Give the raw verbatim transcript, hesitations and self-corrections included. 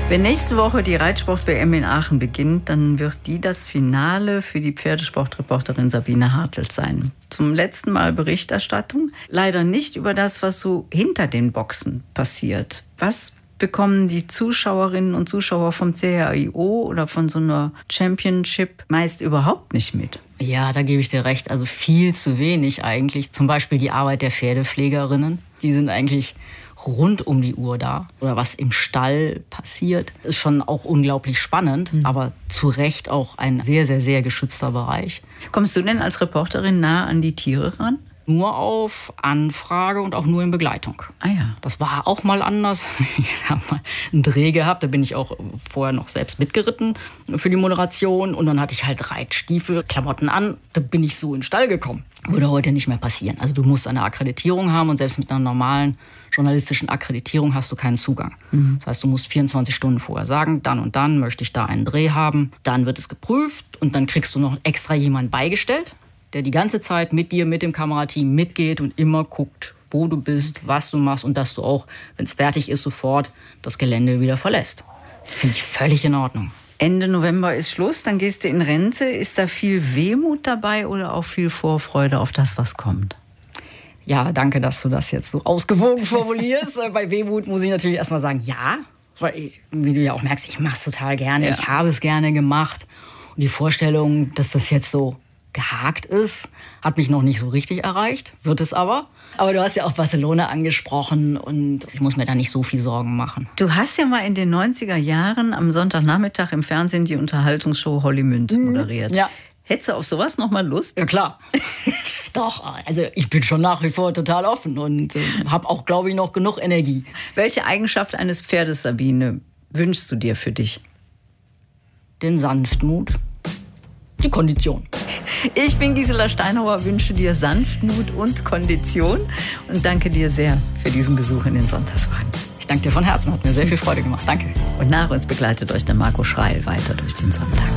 Wenn nächste Woche die Reitsport-W M in Aachen beginnt, dann wird die das Finale für die Pferdesportreporterin Sabine Hartelt sein. Zum letzten Mal Berichterstattung. Leider nicht über das, was so hinter den Boxen passiert. Was bekommen die Zuschauerinnen und Zuschauer vom C H I O oder von so einer Championship meist überhaupt nicht mit? Ja, da gebe ich dir recht. Also viel zu wenig eigentlich. Zum Beispiel die Arbeit der Pferdepflegerinnen. Die sind eigentlich rund um die Uhr da. Oder was im Stall passiert, ist schon auch unglaublich spannend, mhm. aber zu Recht auch ein sehr, sehr, sehr geschützter Bereich. Kommst du denn als Reporterin nah an die Tiere ran? Nur auf Anfrage und auch nur in Begleitung. Ah ja. Das war auch mal anders. Ich habe mal einen Dreh gehabt, da bin ich auch vorher noch selbst mitgeritten für die Moderation. Und dann hatte ich halt Reitstiefel, Klamotten an. Da bin ich so in den Stall gekommen. Würde heute nicht mehr passieren. Also du musst eine Akkreditierung haben und selbst mit einer normalen journalistischen Akkreditierung hast du keinen Zugang. Mhm. Das heißt, du musst vierundzwanzig Stunden vorher sagen, dann und dann möchte ich da einen Dreh haben. Dann wird es geprüft und dann kriegst du noch extra jemanden beigestellt, der die ganze Zeit mit dir, mit dem Kamerateam mitgeht und immer guckt, wo du bist, was du machst und dass du auch, wenn es fertig ist, sofort das Gelände wieder verlässt. Finde ich völlig in Ordnung. Ende November ist Schluss, dann gehst du in Rente. Ist da viel Wehmut dabei oder auch viel Vorfreude auf das, was kommt? Ja, danke, dass du das jetzt so ausgewogen formulierst. Bei Wehmut muss ich natürlich erstmal sagen, ja. Weil, wie du ja auch merkst, ich mache es total gerne. Ja. Ich habe es gerne gemacht. Und die Vorstellung, dass das jetzt so gehakt ist, hat mich noch nicht so richtig erreicht, wird es aber. Aber du hast ja auch Barcelona angesprochen und ich muss mir da nicht so viel Sorgen machen. Du hast ja mal in den neunziger Jahren am Sonntagnachmittag im Fernsehen die Unterhaltungsshow Holly-Münd moderiert. Ja. Hättest du auf sowas noch mal Lust? Ja, klar. Doch, also ich bin schon nach wie vor total offen und äh, habe auch, glaube ich, noch genug Energie. Welche Eigenschaft eines Pferdes, Sabine, wünschst du dir für dich? Den Sanftmut, die Kondition. Ich bin Gisela Steinhauer, wünsche dir Sanftmut und Kondition und danke dir sehr für diesen Besuch in den Sonntagswagen. Ich danke dir von Herzen, hat mir sehr viel Freude gemacht. Danke. Und nach uns begleitet euch der Marco Schreil weiter durch den Sonntag.